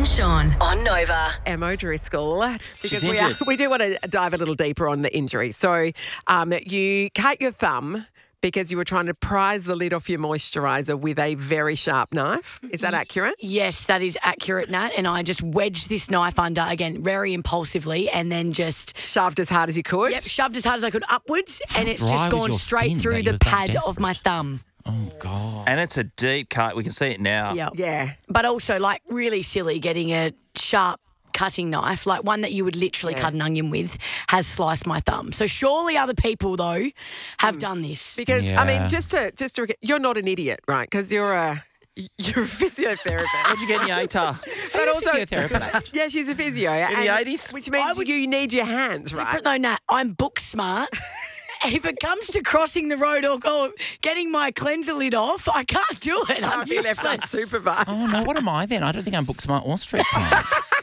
and Sean on Nova. Emma Driscoll, because injured. we do want to dive a little deeper on the injury. So you cut your thumb because you were trying to prise the lid off your moisturiser with a very sharp knife. Is that accurate? Yes, that is accurate, Nat. And I just wedged this knife under, again, very impulsively, and then just Shoved as hard as you could? shoved as hard as I could upwards, and it's dry just was gone your straight skin through that you the was that pad of my desperate? thumb. Oh, God. And it's a deep cut. We can see it now. Yeah. Yeah. But also, like, really silly getting a sharp cutting knife, like one that you would literally cut an onion with, has sliced my thumb. So surely other people, though, have done this. Because, I mean, Yeah. just to you're not an idiot, right? Because you're a physiotherapist. How'd you get in your ATAR? But also, physiotherapist? yeah, she's a physio. In the and- 80s? Which means you need your hands, right? Different though, Nat. I'm book smart. If it comes to crossing the road or getting my cleanser lid off, I can't do it. I'm Can't be left useless. unsupervised. Oh, no, what am I then? I don't think I'm book smart or street smart.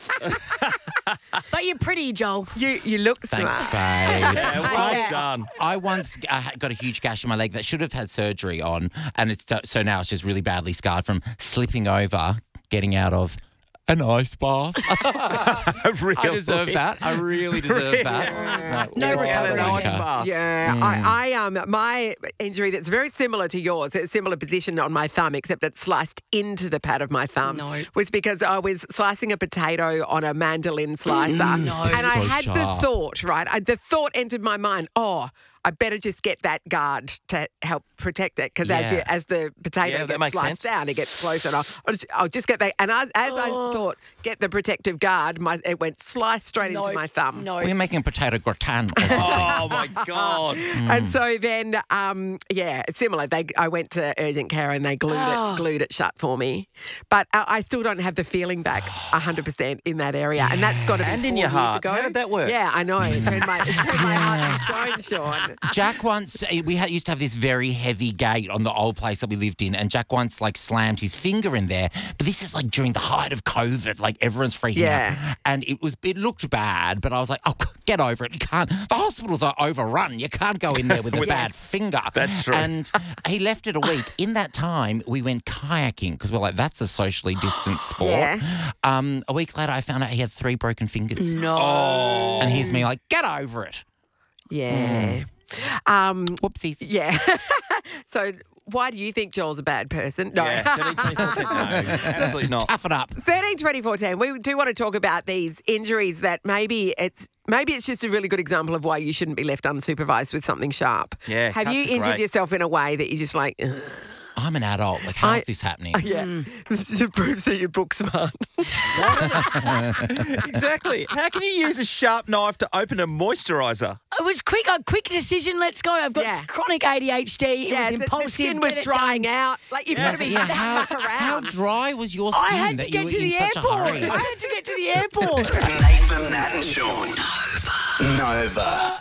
But you're pretty, Joel. You look Thanks, smart. babe. Yeah, well done. I once got a huge gash in my leg that should have had surgery on, and it's so now it's just really badly scarred from slipping over, getting out of an ice bath. Really? I deserve that. I really deserve that. No recovery. Nice bath. Yeah, I my injury that's very similar to yours, a similar position on my thumb, except it's sliced into the pad of my thumb, was because I was slicing a potato on a mandolin slicer, and I So had the sharp. thought, right? The thought entered my mind, I better just get that guard to help protect it because Yeah. as the potato Yeah, that gets makes sliced sense. down, it gets closer. And I'll just get that. And as I thought, get the protective guard, it went sliced straight into my thumb. No. We're making a potato gratin. Oh, my God. And so then, it's similar. I went to urgent care and they glued it shut for me. But I still don't have the feeling back 100% in that area. And that's got to be And 4 in your years heart. ago. How did that work? Yeah, I know. It turned my heart to stone, Sean. Jack once, used to have this very heavy gate on the old place that we lived in, and Jack once slammed his finger in there. But this is during the height of COVID, everyone's freaking out, and it looked bad. But I was like, oh, get over it. You can't. The hospitals are overrun. You can't go in there with a bad finger. That's true. And he left it a week. In that time, we went kayaking because we're like, that's a socially distanced sport. Yeah. A week later, I found out he had 3 broken fingers. No. And here's me get over it. Yeah. Whoopsies. Yeah. So why do you think Joel's a bad person? No. Yeah, 13, 14, no, absolutely not. Toughen up. 13, 24, 10. We do want to talk about these injuries that maybe it's just a really good example of why you shouldn't be left unsupervised with something sharp. Yeah, Have cuts you are injured great. yourself in a way that you're just like, ugh? I'm an adult. How's this happening? Yeah. This just proves that you're book smart. Exactly. How can you use a sharp knife to open a moisturiser? It was quick, a quick decision. Let's go. I've got Yeah. chronic ADHD. It was impulsive. The skin Get was it drying done. out. You've got to be how back around. how dry was your skin I had to that you get were to in the such a airport. hurry? I had to get to the airport. Nathan, Nat and Sean. Nova.